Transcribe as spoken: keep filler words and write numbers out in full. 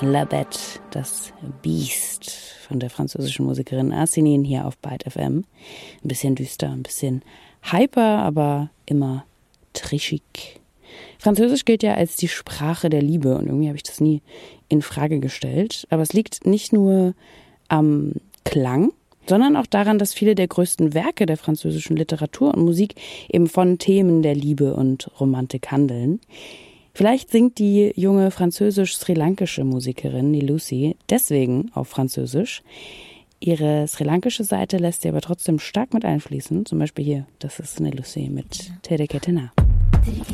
La Bête, das Biest von der französischen Musikerin Arsenine hier auf Byte F M. Ein bisschen düster, ein bisschen hyper, aber immer trischig. Französisch gilt ja als die Sprache der Liebe und irgendwie habe ich das nie in Frage gestellt. Aber es liegt nicht nur am Klang, sondern auch daran, dass viele der größten Werke der französischen Literatur und Musik eben von Themen der Liebe und Romantik handeln. Vielleicht singt die junge französisch-sri-lankische Musikerin Nilusi deswegen auf Französisch. Ihre sri-lankische Seite lässt sie aber trotzdem stark mit einfließen. Zum Beispiel hier, das ist Nilusi mit Tere Ketena.